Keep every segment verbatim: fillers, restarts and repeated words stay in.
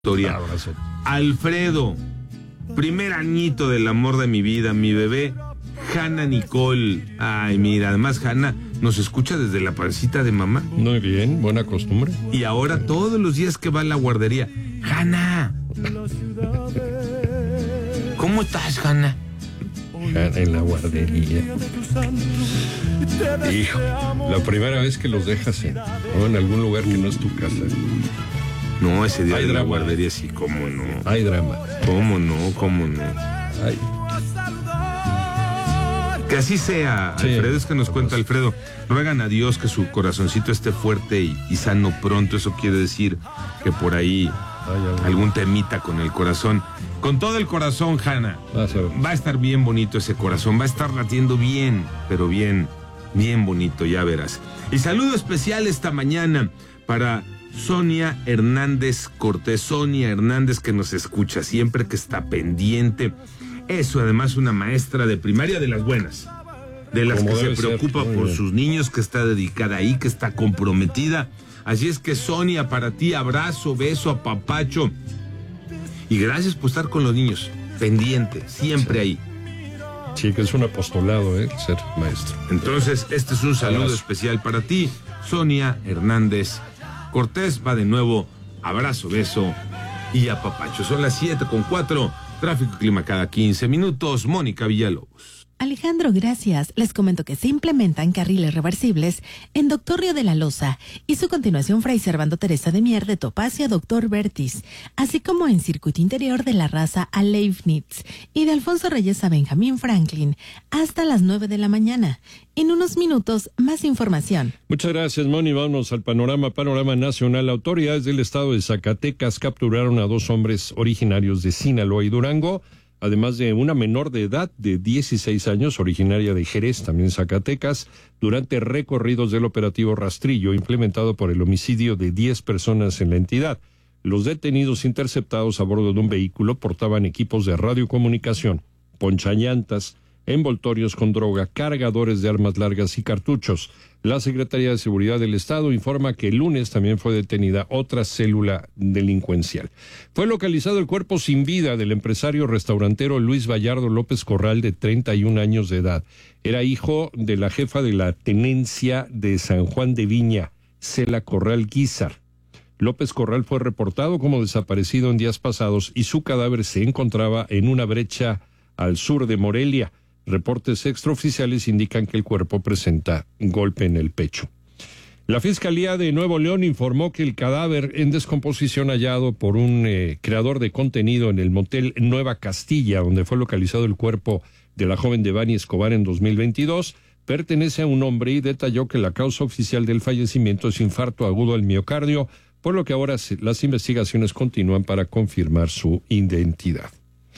Victoria. Abrazo. Alfredo, primer añito del amor de mi vida, mi bebé, Hanna Nicole. Ay, mira, además Hanna nos escucha desde la pancita de mamá. Muy bien, buena costumbre. Y ahora todos los días que va a la guardería, Hanna. ¿Cómo estás, Hanna? Hanna en la guardería. Hijo, la primera vez que los dejas en, o en algún lugar que no es tu casa. No, ese día Hay de la drama. guardería sí, cómo no. Hay drama. ¿Cómo no? ¿Cómo no? Ay. Que así sea, Sí. Alfredo, es que nos cuenta Alfredo. Ruegan a Dios que su corazoncito esté fuerte y, y sano pronto. Eso quiere decir que por ahí Ay, ay, ay. algún temita con el corazón. Con todo el corazón, Hanna. Vas a ver. Va a estar bien bonito ese corazón. Va a estar latiendo bien, pero bien, bien bonito, ya verás. Y saludo especial esta mañana para Sonia Hernández Cortés. Sonia Hernández, que nos escucha siempre, que está pendiente. Eso, además, una maestra de primaria de las buenas, de las Como que se debe ser. preocupa Muy por bien. sus niños, que está dedicada ahí, que está comprometida. Así es que, Sonia, para ti, abrazo, beso, apapacho. Y gracias por estar con los niños, pendiente, siempre ahí. Sí, que es un apostolado, ¿eh? Ser maestro. Entonces, este es un saludo Abrazo. especial para ti, Sonia Hernández Cortés. Va de nuevo, abrazo, beso y apapacho. Son las siete con cuatro, tráfico y clima cada quince minutos. Mónica Villalobos. Alejandro, gracias. Les comento que se implementan carriles reversibles en Doctor Río de la Loza y su continuación Fray Servando Teresa de Mier de Topacio a Doctor Vertis, así como en circuito interior de La Raza a Leibniz y de Alfonso Reyes a Benjamín Franklin hasta las nueve de la mañana. En unos minutos, más información. Muchas gracias, Moni. Vamos al panorama, panorama nacional. Autoridades del estado de Zacatecas capturaron a dos hombres originarios de Sinaloa y Durango, además de una menor de edad de dieciséis años, originaria de Jerez, también Zacatecas, durante recorridos del operativo Rastrillo, implementado por el homicidio de diez personas en la entidad. Los detenidos interceptados a bordo de un vehículo portaban equipos de radiocomunicación, ponchallantas, envoltorios con droga, cargadores de armas largas y cartuchos. La Secretaría de Seguridad del Estado informa que el lunes también fue detenida otra célula delincuencial. Fue localizado el cuerpo sin vida del empresario restaurantero Luis Vallardo López Corral, de treinta y un años de edad. Era hijo de la jefa de la tenencia de San Juan de Viña, Cela Corral Guízar. López Corral fue reportado como desaparecido en días pasados y su cadáver se encontraba en una brecha al sur de Morelia. Reportes extraoficiales indican que el cuerpo presenta golpe en el pecho. La Fiscalía de Nuevo León informó que el cadáver en descomposición hallado por un eh, creador de contenido en el motel Nueva Castilla, donde fue localizado el cuerpo de la joven Devani Escobar en dos mil veintidós, pertenece a un hombre, y detalló que la causa oficial del fallecimiento es infarto agudo al miocardio, por lo que ahora las investigaciones continúan para confirmar su identidad.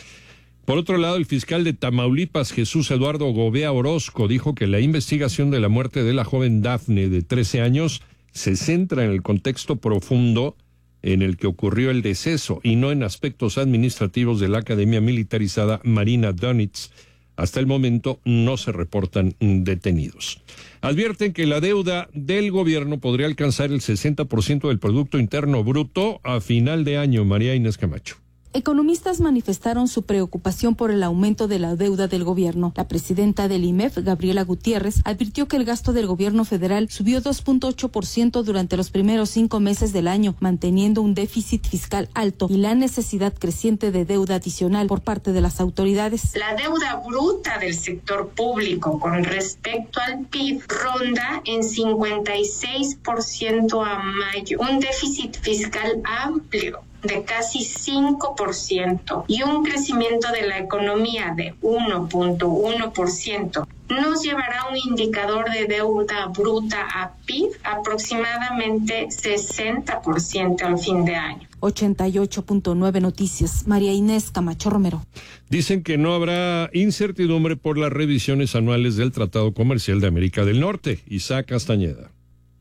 Por otro lado, el fiscal de Tamaulipas, Jesús Eduardo Gobea Orozco, dijo que la investigación de la muerte de la joven Dafne, de trece años, se centra en el contexto profundo en el que ocurrió el deceso y no en aspectos administrativos de la Academia Militarizada Marina Donitz. Hasta el momento no se reportan detenidos. Advierten que la deuda del gobierno podría alcanzar el sesenta por ciento del Producto Interno Bruto a final de año. María Inés Camacho. Economistas manifestaron su preocupación por el aumento de la deuda del gobierno. La presidenta del I M E F, Gabriela Gutiérrez, advirtió que el gasto del gobierno federal subió dos punto ocho por ciento durante los primeros cinco meses del año, manteniendo un déficit fiscal alto y la necesidad creciente de deuda adicional por parte de las autoridades. La deuda bruta del sector público con respecto al P I B ronda en cincuenta y seis por ciento a mayo, un déficit fiscal amplio de casi cinco por ciento y un crecimiento de la economía de uno punto uno por ciento nos llevará a un indicador de deuda bruta a P I B aproximadamente sesenta por ciento al fin de año. ochenta y ocho punto nueve Noticias, María Inés Camacho Romero. Dicen que no habrá incertidumbre por las revisiones anuales del Tratado Comercial de América del Norte. Isaac Castañeda.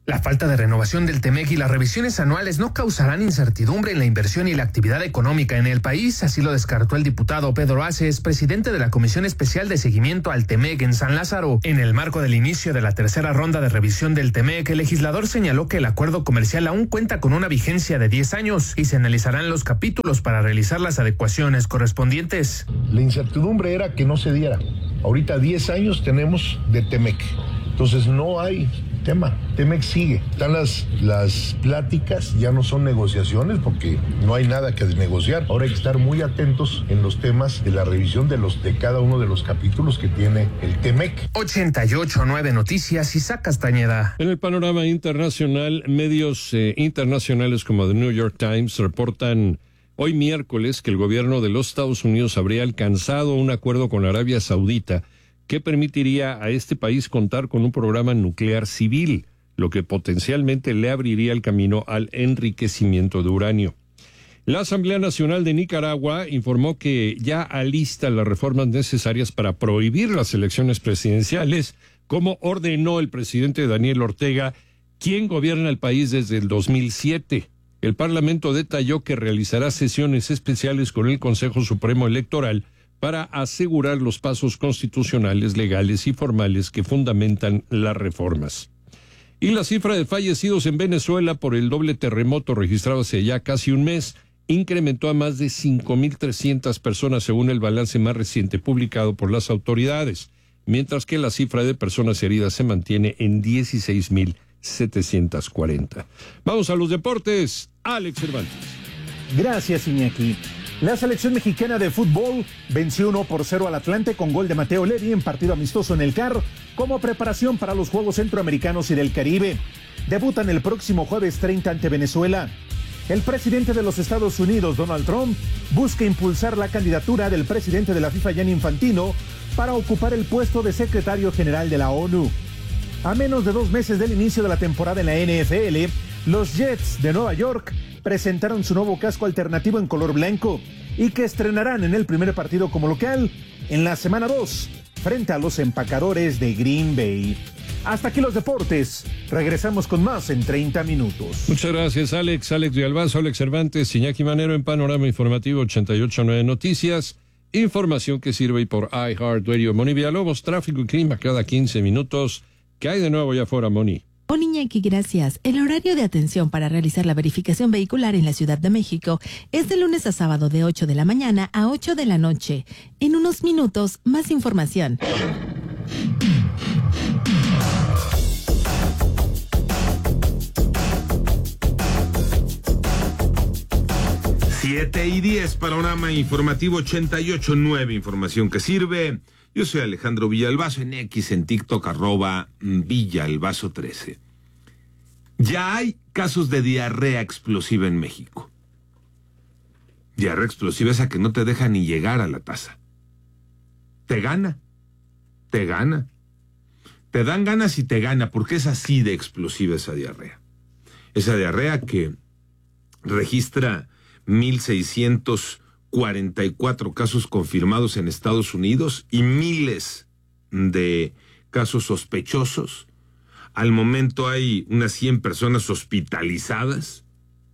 La falta de renovación del Temec y las revisiones anuales no causarán incertidumbre en la inversión y la actividad económica en el país, así lo descartó el diputado Pedro Aces, presidente de la Comisión Especial de Seguimiento al Temec en San Lázaro. En el marco del inicio de la tercera ronda de revisión del Temec, el legislador señaló que el acuerdo comercial aún cuenta con una vigencia de diez años y se analizarán los capítulos para realizar las adecuaciones correspondientes. La incertidumbre era que no se diera. Ahorita diez años tenemos de Temec, entonces no hay tema. Temec sigue. Están las, las pláticas, ya no son negociaciones porque no hay nada que negociar. Ahora hay que estar muy atentos en los temas de la revisión de los de cada uno de los capítulos que tiene el Temec. ochenta y ocho nueve Noticias, Isaac Castañeda. En el panorama internacional, medios eh, internacionales como The New York Times reportan hoy miércoles que el gobierno de los Estados Unidos habría alcanzado un acuerdo con Arabia Saudita que permitiría a este país contar con un programa nuclear civil, lo que potencialmente le abriría el camino al enriquecimiento de uranio. La Asamblea Nacional de Nicaragua informó que ya alista las reformas necesarias para prohibir las elecciones presidenciales, como ordenó el presidente Daniel Ortega, quien gobierna el país desde el dos mil siete. El Parlamento detalló que realizará sesiones especiales con el Consejo Supremo Electoral para asegurar los pasos constitucionales, legales y formales que fundamentan las reformas. Y la cifra de fallecidos en Venezuela por el doble terremoto registrado hace ya casi un mes incrementó a más de cinco mil trescientas personas según el balance más reciente publicado por las autoridades, mientras que la cifra de personas heridas se mantiene en dieciséis mil setecientos cuarenta. Vamos a los deportes. Alex Cervantes. Gracias, Iñaki. La selección mexicana de fútbol venció uno por cero al Atlante con gol de Mateo Levy en partido amistoso en el C A R como preparación para los Juegos Centroamericanos y del Caribe. Debutan el próximo jueves treinta ante Venezuela. El presidente de los Estados Unidos, Donald Trump, busca impulsar la candidatura del presidente de la FIFA, Gianni Infantino, para ocupar el puesto de secretario general de la ONU. A menos de dos meses del inicio de la temporada en la N F L, los Jets de Nueva York presentaron su nuevo casco alternativo en color blanco y que estrenarán en el primer partido como local en la semana dos frente a los empacadores de Green Bay. Hasta aquí los deportes. Regresamos con más en treinta minutos. Muchas gracias, Alex. Alex Villalbazo, Alex Cervantes, Iñaki Manero en Panorama Informativo ochenta y ocho nueve Noticias. Información que sirve por iHeartRadio. Moni Villalobos, tráfico y clima cada quince minutos. ¿Qué hay de nuevo allá afuera, Moni? Hola, Iñaki, gracias. El horario de atención para realizar la verificación vehicular en la Ciudad de México es de lunes a sábado de ocho de la mañana a ocho de la noche. En unos minutos, más información. Siete y diez, Panorama Informativo ochenta y ocho nueve, información que sirve. Yo soy Alejandro Villalbazo, en X, en TikTok, arroba Villalbazo trece. Ya hay casos de diarrea explosiva en México. Diarrea explosiva esa que no te deja ni llegar a la taza. Te gana, te gana. Te dan ganas y te gana, porque es así de explosiva esa diarrea. Esa diarrea que registra mil seiscientos cuarenta y cuatro casos confirmados en Estados Unidos y miles de casos sospechosos. Al momento hay unas cien personas hospitalizadas.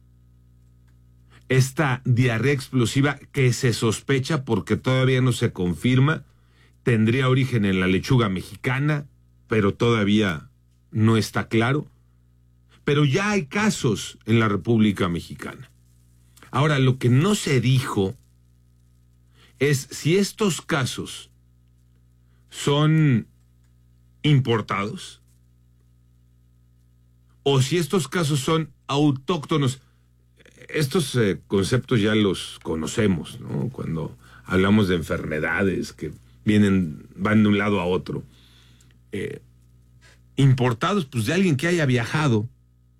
Esta diarrea explosiva que se sospecha, porque todavía no se confirma, tendría origen en la lechuga mexicana, pero todavía no está claro. Pero ya hay casos en la República Mexicana. Ahora, lo que no se dijo es si estos casos son importados o si estos casos son autóctonos. Estos eh, conceptos ya los conocemos, ¿no? Cuando hablamos de enfermedades que vienen, van de un lado a otro. Eh, importados, pues de alguien que haya viajado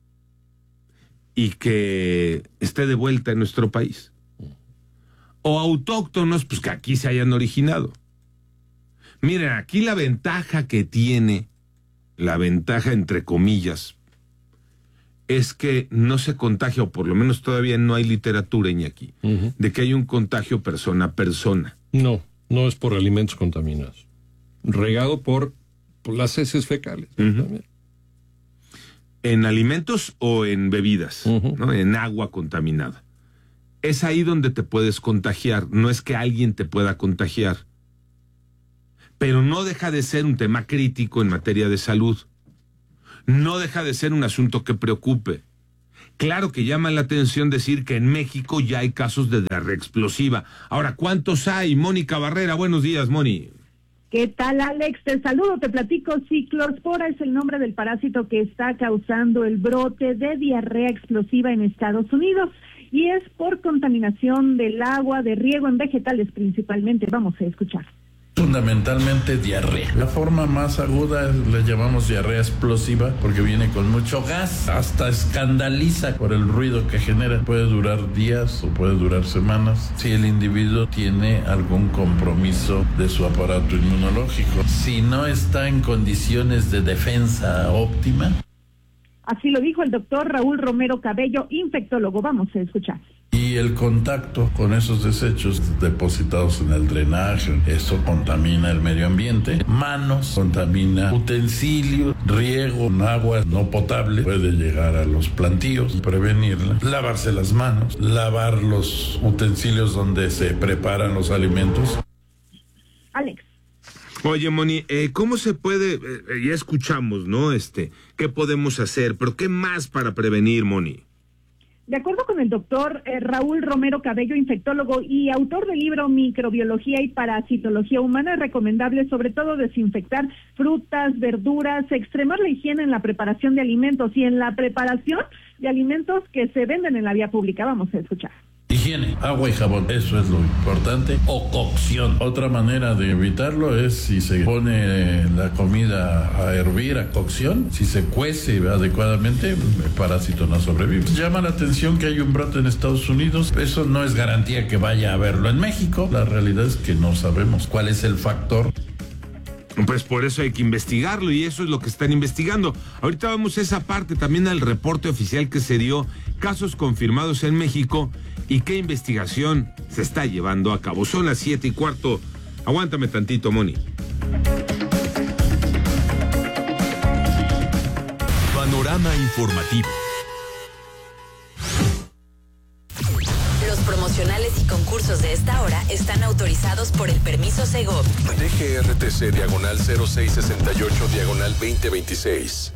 y que esté de vuelta en nuestro país. O autóctonos, pues que aquí se hayan originado. Miren, aquí la ventaja que tiene, la ventaja entre comillas, es que no se contagia, o por lo menos todavía no hay literatura, Iñaki, uh-huh. de que hay un contagio persona a persona. No, no es por alimentos contaminados. Regado por, por las heces fecales. Uh-huh. en alimentos o en bebidas, Uh-huh. ¿no? En agua contaminada. Es ahí donde te puedes contagiar, no es que alguien te pueda contagiar. Pero no deja de ser un tema crítico en materia de salud. No deja de ser un asunto que preocupe. Claro que llama la atención decir que en México ya hay casos de diarrea explosiva. Ahora, ¿cuántos hay? Mónica Barrera, buenos días, Moni. ¿Qué tal, Alex? Te saludo, te platico. Ciclospora es el nombre del parásito que está causando el brote de diarrea explosiva en Estados Unidos y es por contaminación del agua de riego en vegetales principalmente. Vamos a escuchar. Fundamentalmente diarrea. La forma más aguda le llamamos diarrea explosiva porque viene con mucho gas, hasta escandaliza por el ruido que genera. Puede durar días o puede durar semanas si el individuo tiene algún compromiso de su aparato inmunológico. Si no está en condiciones de defensa óptima. Así lo dijo el doctor Raúl Romero Cabello, infectólogo. Vamos a escuchar. Y el contacto con esos desechos depositados en el drenaje, eso contamina el medio ambiente. Manos, contamina utensilios, riego, agua no potable, puede llegar a los plantíos, prevenirla. Lavarse las manos, lavar los utensilios donde se preparan los alimentos. Alex. Oye, Moni, eh, ¿cómo se puede, eh, ya escuchamos, ¿no? Este, ¿qué podemos hacer? Pero ¿qué más para prevenir, Moni? De acuerdo con el doctor eh, Raúl Romero Cabello, infectólogo y autor del libro Microbiología y Parasitología Humana, es recomendable sobre todo desinfectar frutas, verduras, extremar la higiene en la preparación de alimentos y en la preparación de alimentos que se venden en la vía pública. Vamos a escuchar. Higiene, agua y jabón, eso es lo importante. O cocción. Otra manera de evitarlo es si se pone la comida a hervir, a cocción, si se cuece adecuadamente, el parásito no sobrevive. Llama la atención que hay un brote en Estados Unidos. Eso no es garantía que vaya a haberlo en México. La realidad es que no sabemos cuál es el factor. Pues por eso hay que investigarlo y eso es lo que están investigando. Ahorita vamos a esa parte, también al reporte oficial que se dio, casos confirmados en México y qué investigación se está llevando a cabo. Son las siete y cuarto. Aguántame tantito, Moni. Panorama informativo. Los promocionales y concursos de esta hora están autorizados por el permiso Segov. D G R T C diagonal cero seis sesenta y ocho diagonal veinte veintiséis.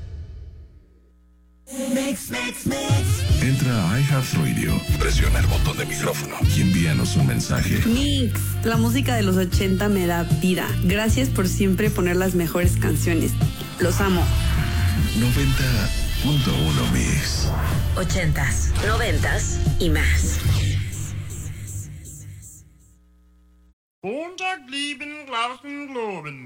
Mix, mix, mix. Entra a iHeartRadio, presiona el botón de micrófono y envíanos un mensaje. Mix, la música de los ochenta me da vida. Gracias por siempre poner las mejores canciones. Los amo. noventa punto uno Mix. Ochentas, noventas y más. Montag lieben, Glauben, Globen.